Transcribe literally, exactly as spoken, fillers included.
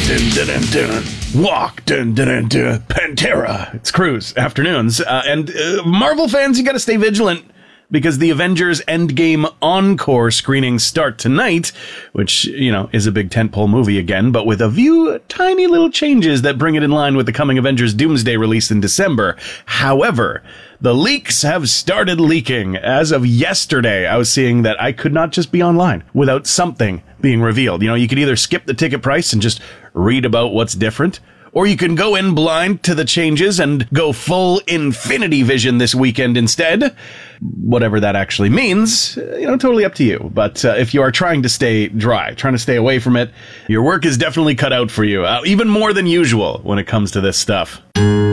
Dun, dun, dun, dun. Walk, dun, dun, dun, dun. Pantera. It's Cruise afternoons, uh, and uh, Marvel fans, you got to stay vigilant because the Avengers Endgame Encore screenings start tonight, which, you know, is a big tentpole movie again, but with a few tiny little changes that bring it in line with the coming Avengers Doomsday release in December. However, the leaks have started leaking. As of yesterday, I was seeing that I could not just be online without something being revealed. You know, you could either skip the ticket price and just read about what's different, or you can go in blind to the changes and go full Infinity Vision this weekend instead. Whatever that actually means, you know, totally up to you. But uh, if you are trying to stay dry, trying to stay away from it, your work is definitely cut out for you, uh, even more than usual when it comes to this stuff.